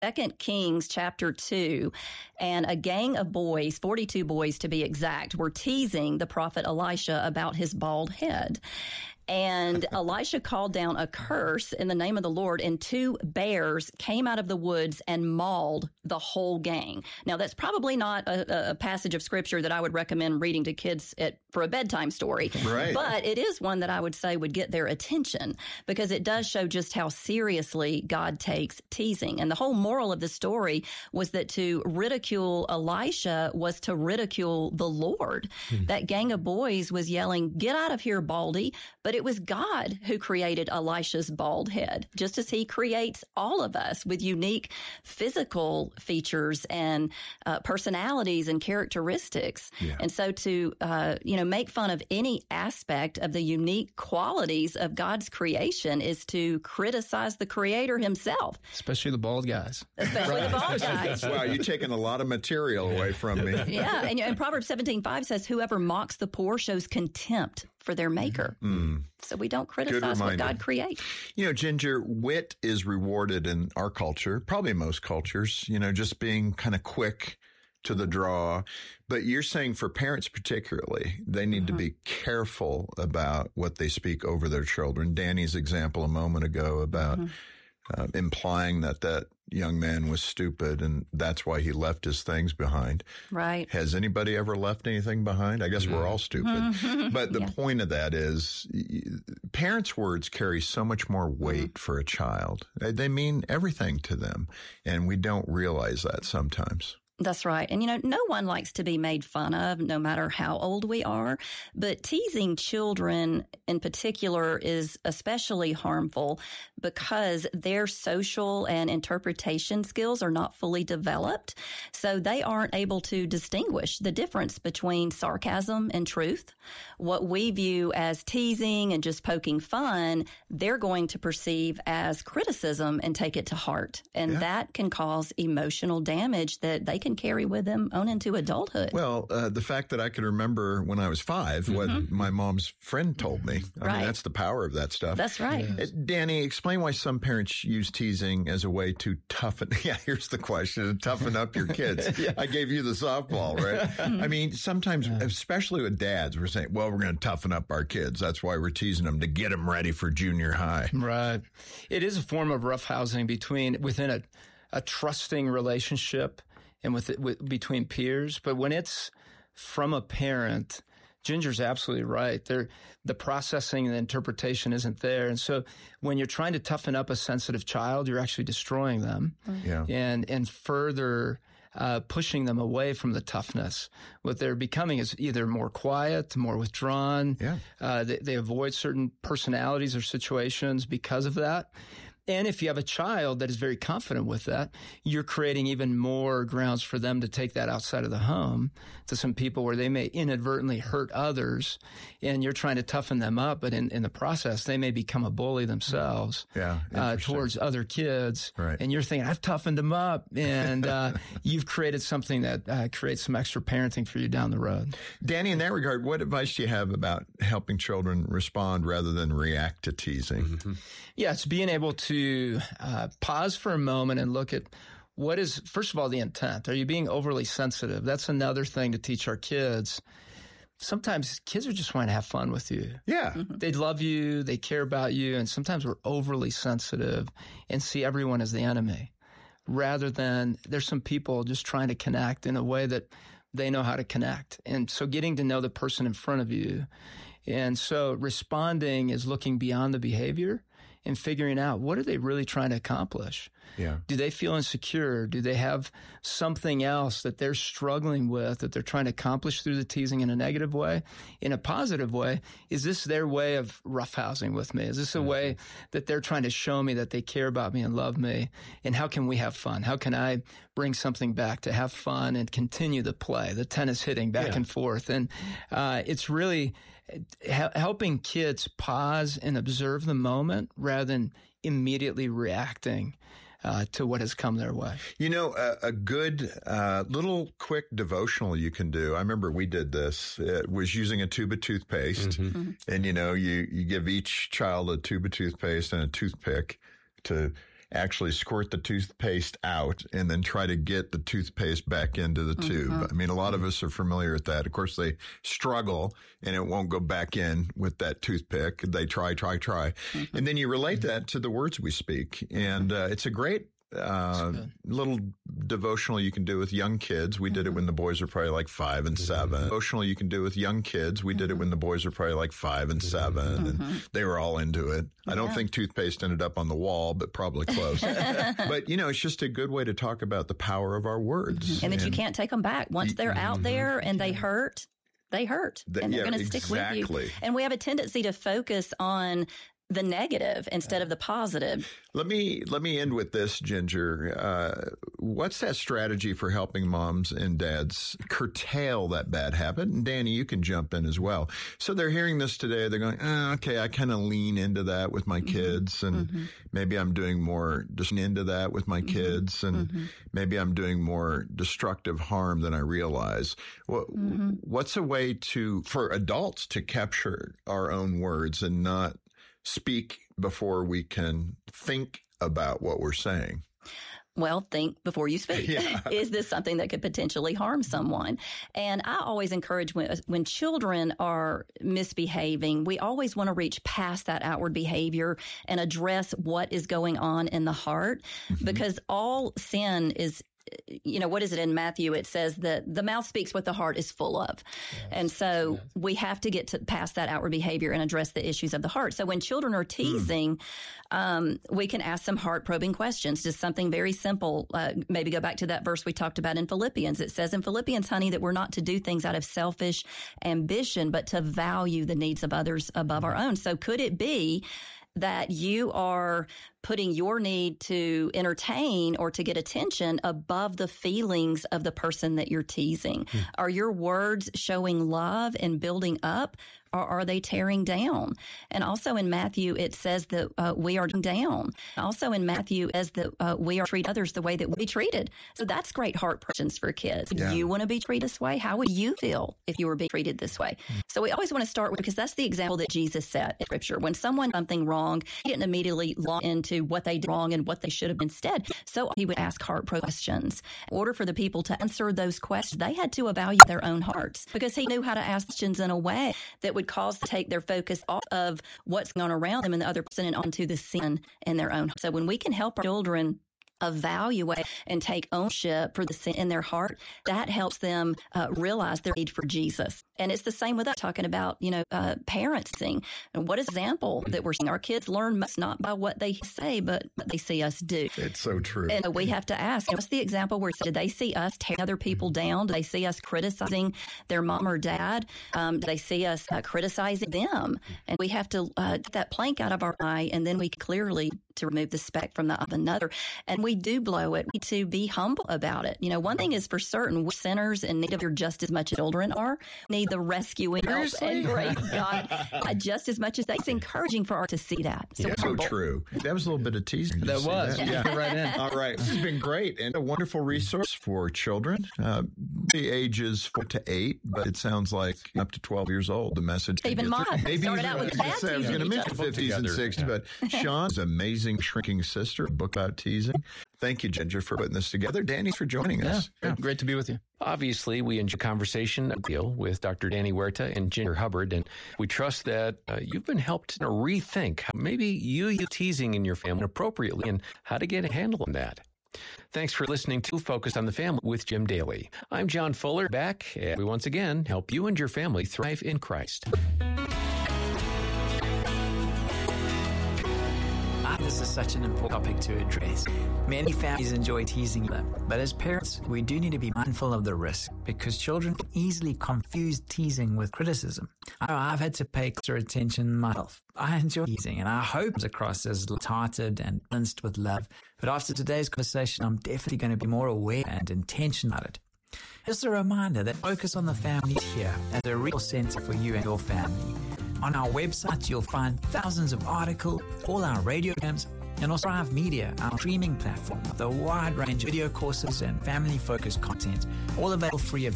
2 Kings chapter 2, and a gang of boys, 42 boys to be exact, were teasing the prophet Elisha about his bald head. And Elisha called down a curse in the name of the Lord, and 2 bears came out of the woods and mauled the whole gang. Now, that's probably not a passage of scripture that I would recommend reading to kids for a bedtime story. Right. But it is one that I would say would get their attention, because it does show just how seriously God takes teasing. And the whole moral of the story was that to ridicule Elisha was to ridicule the Lord. That gang of boys was yelling, "Get out of here, Baldy." But it was God who created Elisha's bald head, just as he creates all of us with unique physical features and personalities and characteristics. Yeah. And so to, make fun of any aspect of the unique qualities of God's creation is to criticize the creator himself. Especially the bald guys. Especially the bald guys. Wow, you're taking a lot of material away from me. Yeah, and Proverbs 17:5 says, "Whoever mocks the poor shows contempt for their maker." So we don't criticize what God creates. Ginger, wit is rewarded in our culture, probably most cultures, just being kind of quick to the draw. But you're saying for parents particularly, they need to be careful about what they speak over their children. Danny's example a moment ago about implying that young man was stupid and that's why he left his things behind. Right. Has anybody ever left anything behind? I guess we're all stupid. But the point of that is parents' words carry so much more weight for a child. They mean everything to them, and we don't realize that sometimes. That's right. And, no one likes to be made fun of, no matter how old we are. But teasing children in particular is especially harmful because their social and interpretation skills are not fully developed. So they aren't able to distinguish the difference between sarcasm and truth. What we view as teasing and just poking fun, they're going to perceive as criticism and take it to heart. And that can cause emotional damage that they can carry with them on into adulthood. Well, the fact that I can remember when I was 5 what my mom's friend told me. I mean, that's the power of that stuff. That's right. Yes. Danny, explain why some parents use teasing as a way to toughen. Yeah, here's the question: to toughen up your kids. I gave you the softball, right? I mean, sometimes, especially with dads, we're saying, well, we're going to toughen up our kids. That's why we're teasing them, to get them ready for junior high. Right. It is a form of roughhousing within a trusting relationship and between peers. But when it's from a parent, Ginger's absolutely right. The processing and the interpretation isn't there. And so when you're trying to toughen up a sensitive child, you're actually destroying them and further pushing them away from the toughness. What they're becoming is either more quiet, more withdrawn. They avoid certain personalities or situations because of that. And if you have a child that is very confident with that, you're creating even more grounds for them to take that outside of the home to some people where they may inadvertently hurt others, and you're trying to toughen them up. But in the process, they may become a bully themselves towards other kids. Right. And you're thinking, I've toughened them up. And you've created something that creates some extra parenting for you down the road. Danny, in that regard, what advice do you have about helping children respond rather than react to teasing? Yeah, it's being able to pause for a moment and look at what is, first of all, the intent. Are you being overly sensitive? That's another thing to teach our kids. Sometimes kids are just wanting to have fun with you. Yeah. They love you. They care about you. And sometimes we're overly sensitive and see everyone as the enemy, rather than there's some people just trying to connect in a way that they know how to connect. And so getting to know the person in front of you. And so responding is looking beyond the behavior and figuring out, what are they really trying to accomplish? Yeah. Do they feel insecure? Do they have something else that they're struggling with that they're trying to accomplish through the teasing in a negative way? In a positive way, is this their way of roughhousing with me? Is this a way that they're trying to show me that they care about me and love me? And how can we have fun? How can I bring something back to have fun and continue the play, the tennis hitting back and forth? And it's really helping kids pause and observe the moment rather than immediately reacting to what has come their way. A good little quick devotional you can do. I remember we did this. It was using a tube of toothpaste. And, you give each child a tube of toothpaste and a toothpick actually squirt the toothpaste out and then try to get the toothpaste back into the tube. I mean, a lot of us are familiar with that. Of course, they struggle and it won't go back in with that toothpick. They try. And then you relate that to the words we speak. And it's a great little devotional you can do with young kids. We did it when the boys were probably like 5 and 7. Devotional you can do with young kids. We did it when the boys were probably like 5 and 7, and they were all into it. I don't think toothpaste ended up on the wall, but probably close. But, it's just a good way to talk about the power of our words. And that you can't take them back. Once they're out there and they hurt, and they're going to stick with you. And we have a tendency to focus on the negative instead of the positive. Let me end with this, Ginger. What's that strategy for helping moms and dads curtail that bad habit? And Danny, you can jump in as well. So they're hearing this today. They're going, okay, I kind of lean into that with my kids, and maybe I'm doing more into that with my kids, and maybe I'm doing more destructive harm than I realize. What's a way for adults to capture our own words and not speak before we can think about what we're saying? Well, think before you speak. Is this something that could potentially harm someone? And I always encourage when children are misbehaving, we always want to reach past that outward behavior and address what is going on in the heart, because all sin is, what is it in Matthew? It says that the mouth speaks what the heart is full of. And so we have to get past that outward behavior and address the issues of the heart. So when children are teasing, we can ask some heart-probing questions. Just something very simple. Maybe go back to that verse we talked about in Philippians. It says in Philippians, honey, that we're not to do things out of selfish ambition, but to value the needs of others above our own. So could it be that you are putting your need to entertain or to get attention above the feelings of the person that you're teasing? Are your words showing love and building up, or are they tearing down? And also in Matthew, it says that we are down. Also in Matthew, it says that we are treat others the way that we treated. So that's great heart questions for kids. Do you want to be treated this way? How would you feel if you were being treated this way? So we always want to start with, because that's the example that Jesus set in Scripture. When someone did something wrong, he didn't immediately launch into what they did wrong and what they should have instead. So he would ask heart-probing questions. In order for the people to answer those questions, they had to evaluate their own hearts, because he knew how to ask questions in a way that would cause to take their focus off of what's going on around them and the other person and onto the sin in their own. So when we can help our children evaluate and take ownership for the sin in their heart, that helps them realize their need for Jesus. And it's the same with us talking about, parenting. And what is the example that we're seeing? Our kids learn most not by what they say, but what they see us do. It's so true. And we have to ask, what's the example where did they see us tear other people down? Do they see us criticizing their mom or dad? Do they see us criticizing them? And we have to get that plank out of our eye, and then we clearly to remove the speck from the eye of another. And we do blow it. We need to be humble about it. One thing is for certain, we're sinners in need of your just as much as children are. Need the rescuing help and grace of God just as much as they. It's encouraging for us to see that. So true. That was a little bit of teasing. That was. Yeah. Right in. All right. This has been great and a wonderful resource for children. The ages 4 to 8, but it sounds like up to 12 years old. The message. Even mine. Maybe started out with I was going to mention 50s and 60s, but Sean's amazing Shrinking Sister, a book about teasing. Thank you, Ginger, for putting this together. Danny, for joining us. Yeah, great to be with you. Obviously, we enjoy conversation with Dr. Danny Huerta and Ginger Hubbard, and we trust that you've been helped to rethink how maybe you use teasing in your family appropriately and how to get a handle on that. Thanks for listening to Focus on the Family with Jim Daly. I'm John Fuller, back as we once again help you and your family thrive in Christ. This is such an important topic to address. Many families enjoy teasing them, but as parents, we do need to be mindful of the risk, because children can easily confuse teasing with criticism. I've had to pay extra attention myself. I enjoy teasing, and I hope it comes across as light-hearted and balanced with love. But after today's conversation, I'm definitely going to be more aware and intentional about it. Just a reminder that Focus on the Family is here as a real center for you and your family. On our website, you'll find thousands of articles, all our radio programs, and also Thrive Media, our streaming platform, with a wide range of video courses and family-focused content, all available free of